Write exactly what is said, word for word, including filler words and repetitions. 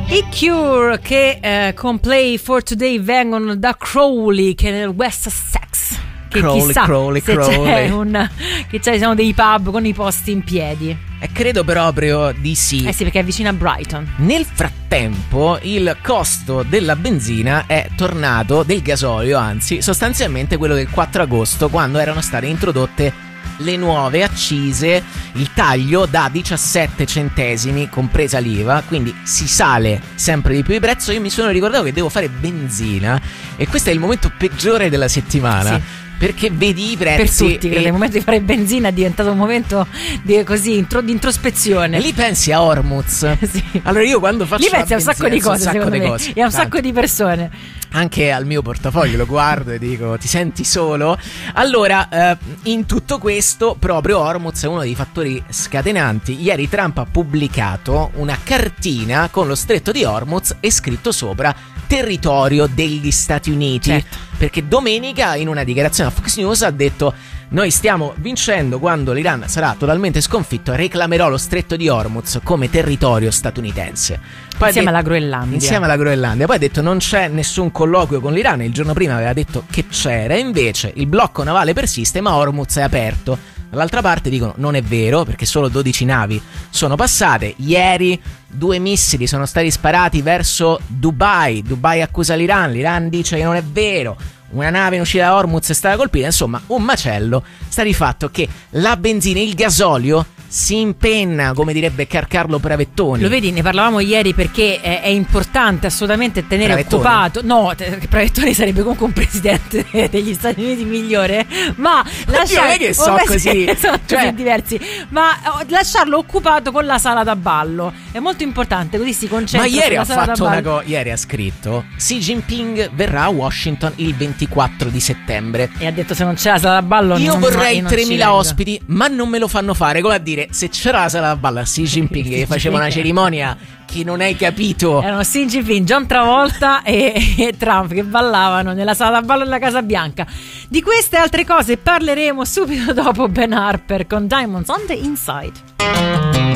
I Cure che eh, con Play for Today vengono da Crawley, che è nel West Sussex. Che Crowley, chissà Crowley, se Crowley. c'è un che ci sono dei pub con i posti in piedi. E credo proprio di sì. Eh sì, perché è vicino a Brighton. Nel frattempo il costo della benzina è tornato, del gasolio anzi, sostanzialmente quello del quattro agosto, quando erano state introdotte le nuove accise, il taglio da diciassette centesimi compresa l'I V A, quindi si sale sempre di più di prezzo. Io mi sono ricordato che devo fare benzina e questo è il momento peggiore della settimana. Sì. Perché vedi i prezzi. Per tutti, credo, il momento di fare benzina è diventato un momento di, così, intro, di introspezione. E lì pensi a Hormuz. Sì. Allora io quando faccio lì pensi a un benzina, sacco di cose, un sacco secondo di me, cose, e a un tanto. sacco di persone. Anche al mio portafoglio lo guardo e dico: ti senti solo? Allora, eh, in tutto questo proprio Hormuz è uno dei fattori scatenanti. Ieri Trump ha pubblicato una cartina con lo stretto di Hormuz e scritto sopra territorio degli Stati Uniti. Certo. Perché domenica in una dichiarazione a Fox News ha detto: noi stiamo vincendo, quando l'Iran sarà totalmente sconfitto reclamerò lo stretto di Hormuz come territorio statunitense. Poi Insieme ha detto, alla Groenlandia. Insieme alla Groenlandia. Poi ha detto non c'è nessun colloquio con l'Iran. Il giorno prima aveva detto che c'era. Invece il blocco navale persiste, ma Hormuz è aperto. Dall'altra parte dicono non è vero, perché solo dodici navi sono passate. Ieri due missili sono stati sparati verso Dubai. Dubai accusa l'Iran, l'Iran dice che non è vero. Una nave in uscita da Hormuz è stata colpita. Insomma, un macello. Sta di fatto che la benzina, il gasolio si impenna, come direbbe Carcarlo Pravettoni. Lo vedi, ne parlavamo ieri, perché è, è importante assolutamente tenere Pravettoni? occupato. No, te- Pravettoni sarebbe comunque un presidente degli Stati Uniti migliore, ma lasciare, non è che so oh, beh, così, sì, sono cioè- così diversi, ma oh, lasciarlo occupato con la sala da ballo è molto importante, così si concentra. Ma ieri sulla ha sala fatto da una ballo. cosa. Ieri ha scritto: Xi Jinping verrà a Washington il ventiquattro di settembre. E ha detto: se non c'è la sala da ballo Io non, vorrei non ci tremila vengo. ospiti, ma non me lo fanno fare. Come a dire, se c'era la sala da ballo a Xi Jinping che faceva una cerimonia che non hai capito. Erano Xi Jinping, John Travolta e, e Trump che ballavano nella sala da ballo della Casa Bianca. Di queste e altre cose parleremo subito dopo Ben Harper con Diamonds on the Inside.